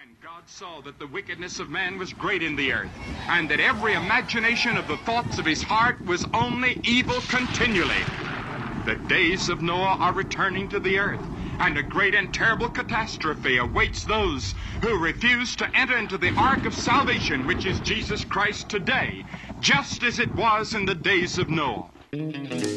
And God saw that the wickedness of man was great in the earth, and that every imagination of the thoughts of his heart was only evil continually. The days of Noah are returning to the earth, and a great and terrible catastrophe awaits those who refuse to enter into the ark of salvation, which is Jesus Christ today, just as it was in the days of Noah.